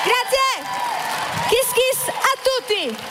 Grazie. Kiss kiss a tutti.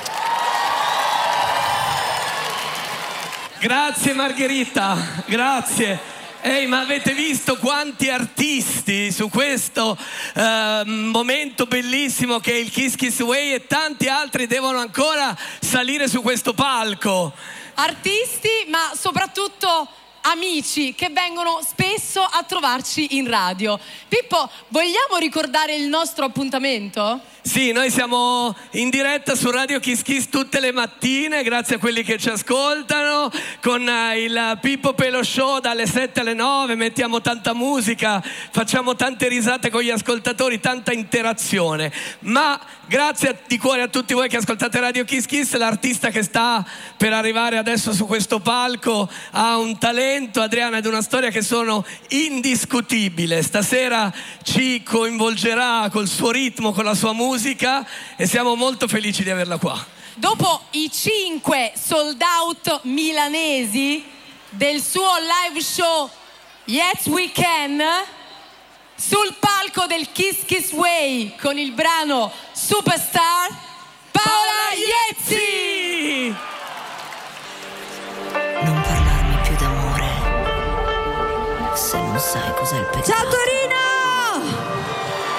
Grazie Margherita, grazie. Ehi, ma avete visto quanti artisti su questo momento bellissimo che è il Kiss Kiss Way, e tanti altri devono ancora salire su questo palco. Artisti, ma soprattutto amici che vengono spesso a trovarci in radio. Pippo, vogliamo ricordare il nostro appuntamento? Sì, noi siamo in diretta su Radio Kiss Kiss tutte le mattine, grazie a quelli che ci ascoltano, con il Pippo Pelo Show dalle 7 alle 9, mettiamo tanta musica, facciamo tante risate con gli ascoltatori, tanta interazione. Ma grazie di cuore a tutti voi che ascoltate Radio Kiss Kiss. L'artista che sta per arrivare adesso su questo palco ha un talento, Adriana, ed una storia che sono indiscutibile. Stasera ci coinvolgerà col suo ritmo, con la sua musica, e siamo molto felici di averla qua. Dopo i 5 sold out milanesi del suo live show Yes We Can, sul palco del Kiss Kiss Way con il brano Superstar, Paola Iezzi! Non parlarmi più d'amore se non sai cos'è il peccato. Ciao Torino!